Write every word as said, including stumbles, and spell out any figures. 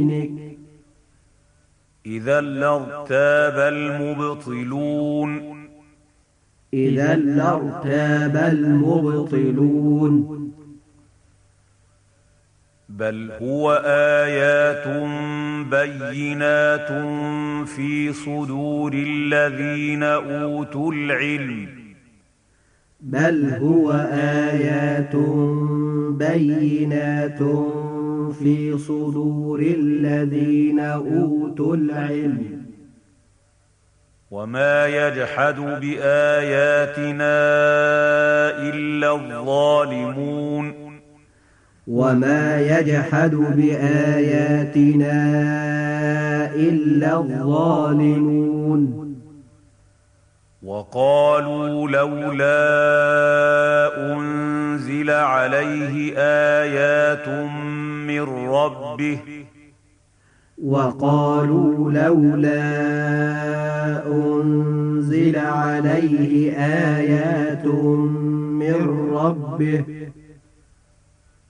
إذا لارتاب المبطلون إذا لارتاب المبطلون بل هو آيات بينات في صدور الذين أوتوا العلم بل هو آيات بينات في صدور الذين أوتوا العلم وما يجحد بآياتنا إلا الظالمون وما يجحد بآياتنا إلا الظالمون وقالوا لولا أنزل عليه آيات من ربه وقالوا لولا أنزل عليه آيات من ربه